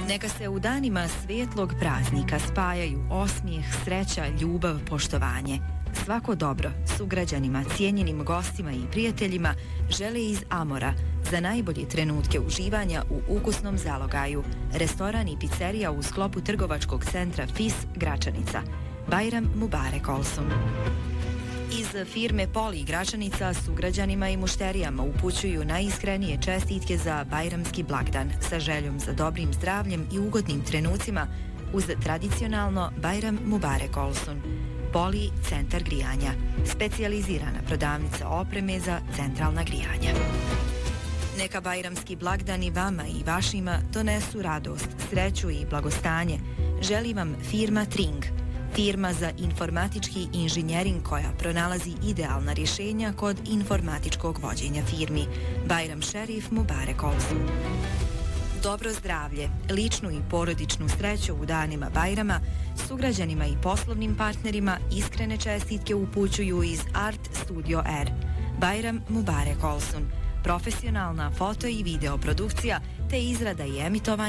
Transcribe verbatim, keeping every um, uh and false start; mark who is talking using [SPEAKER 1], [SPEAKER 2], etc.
[SPEAKER 1] Neka se u danima svijetlog praznika spajaju osmijeh, sreća, ljubav, poštovanje. Svako dobro sugrađanima, cijenjenim gostima i prijateljima žele iz Amora za najbolje trenutke uživanja u ukusnom zalogaju. Restoran i pizzerija u sklopu trgovačkog centra F I S Gračanica. Bajram Mubarek Olsun. Iz firme Poli Gračanica sugrađanima i mušterijama upućuju najiskrenije čestitke za bajramski blagdan sa željom za dobrim zdravljem i ugodnim trenucima uz tradicionalno Bajram Mubarek Olsun. Poli centar grijanja, specijalizirana prodavnica opreme za centralna grijanja. Neka bajramski blagdani vama i vašima donesu radost, sreću i blagostanje. Želi vam firma Tring, firma za informatički inženjering koja pronalazi idealna rješenja kod informatičkog vođenja firmi. Bajram Šerif Mubarek Olsun. Dobro zdravlje, ličnu i porodičnu sreću u danima Bajrama, sugrađanima i poslovnim partnerima iskrene čestitke upućuju iz Art Studio R. Bajram Mubarek Olsun. Profesionalna foto i video produkcija te izrada i emitovanje